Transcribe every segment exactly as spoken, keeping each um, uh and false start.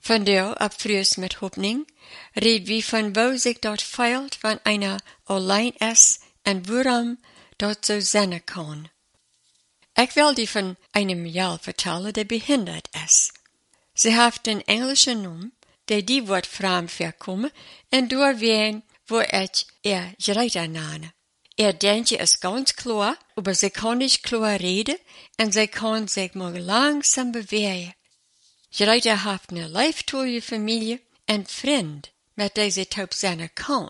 Vandaar ab frühs met hopning, red wie van wo zich dat feilt van einer allein is en waarom dat zo zijn kan. Ik wil die van einem Jal vertellen, der behindert is. Ze heeft een Englische naam, der die wordt vreemd voorkomen, en doorween wo ik er gereiter nane. Er denkt je is ganz klar, aber ze kan nicht klar reden, en ze kan zich maar langsam bewegen. Gereiter heeft een lieftolle familie en vriend, met deze taub zijn kan.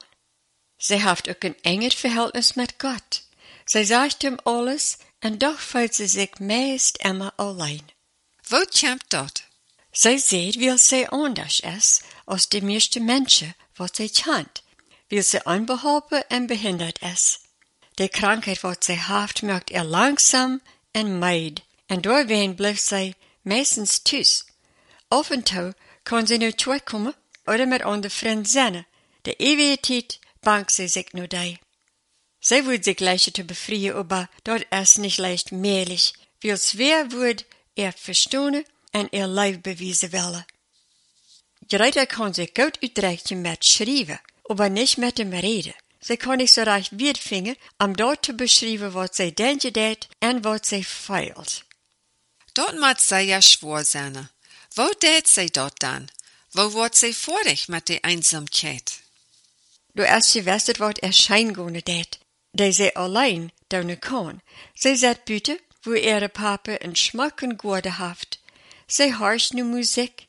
Ze heeft ook een enger verhältnis met Gott. Ze zegt hem alles, en doch voelt ze zich meest immer allein. Wo kommt dat? Zij ziet, wie zij anders is, als de meeste mensen wat zij kent, wie ze onbeholpen en behinderd is. De krankheid wat zij heeft, maakt er langzaam en meid, en doorween blijft zij meestens thuis. Af en toe kan ze nu terugkomen, oder met andere vrienden zijn. De eeuwige tijd bangt ze zich nu die. Zij wordt zich leichter te befrieden, aber dat is niet leicht möglich, wie schwer wordt er verstonen en er lijf bewijzen willen. Gereiter kan zich goed uitdrukken met schrijven, aber niet met hem reden. Zij kan niet zo recht wiedervingen om dort te beschrijven wat zij denken deed en wat zij feilt. Dat moet zij ja schwor zijn. Wo deed zij dat dan? Wo wordt zij vorig met de eenzaamheid? Du erst gewusst wat er scheingone deed, die zij alleen doen kan. Zij zet buiten, wo ihre Papa een schmak en goede heeft. Zij hoort nu muziek.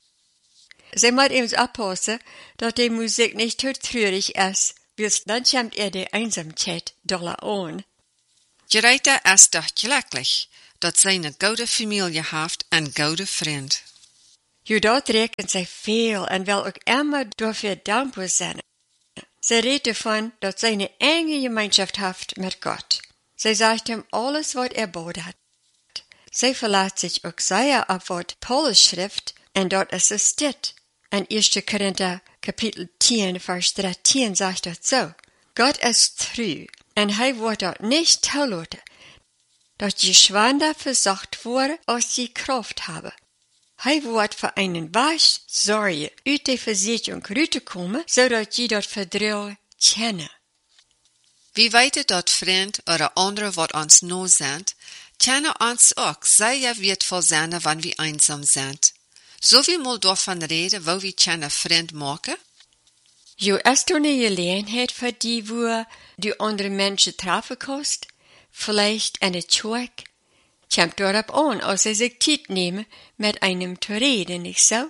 Zij moet eens oppassen, dat die muziek niet te treurig is, want dan komt er de eenzaamheid dolle aan. Gereiter is doch glücklich, dat zij een goede familie heeft en goede vriend. Jo, dat rekent zij veel en wil ook immer dafür dankbaar zijn. Zij redt ervan dat zij een enge gemeenschap heeft met Gott. Zij zegt hem alles wat er boden hat. Zij verlaat zich ook zeer op wat Paulus schrift, en dat is es dit. In eerste Korinther kapitel tien, vers dertien zegt dat zo. Gott is true, en hij wordt dat niet toelaten, dat je schwander verzacht worden als je kracht hebben. Hij wordt voor einen was zorgen uit de verzekering uitkomen, zodat je dat vertrouwen kennen. Wie weten dat vriend oder andere wat ons no zijn, kennen ons ook zeer wertvoll zijn wanneer we einsam zijn. Zo wie mal davon reden, wo we kennen vriend maken? Jo, is er een gelegenheid voor die wo du andere mensen treffen kannst? Vielleicht in de kerk? Kommt darauf an, als sie sich Zeit nehmen, mit einem zu reden, nicht so?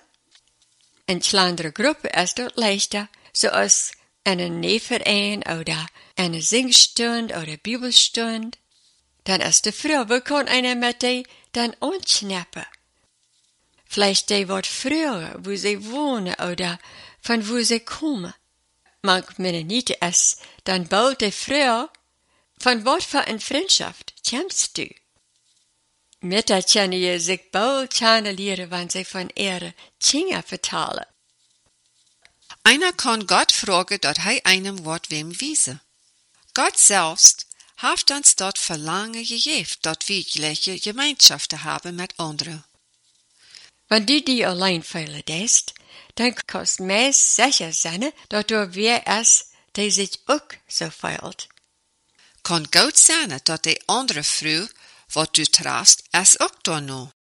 In kleinere Gruppen ist das leichter, so als in einem Nähverein oder eine Singstund oder Bibelstund. Dann ist die Frau, wo kann einer mit die dann anschnappen? Vielleicht die wat früher, wo sie wohnen oder von wo sie kommen. Manch Mennonite ist dann bald die Frau, von wat für eine Freundschaft kommst du? Mütter können je sich bald kennenlernen, wenn sie von ihren Kindern vertellen. Einer kann Gott fragen, dat hij einem Wort wem wiese. Gott selbst heeft uns dat Verlangen gegeben, dat wir gleiche Gemeinschaften haben mit anderen. Wenn du die allein feilen lässt, dann kannst du meist sicher sein, dass du wer ist, der sich auch so feilt. Kan goed zijn dat de andere vrouw, wat du traast, is ook daar nou.